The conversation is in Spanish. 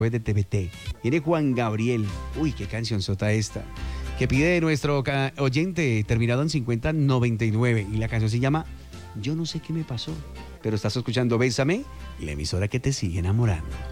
de TBT. Viene Juan Gabriel. Uy, qué canción sota esta. Que pide nuestro oyente terminado en 5099. Y la canción se llama Yo no sé qué me pasó. Pero estás escuchando Bésame, la emisora que te sigue enamorando.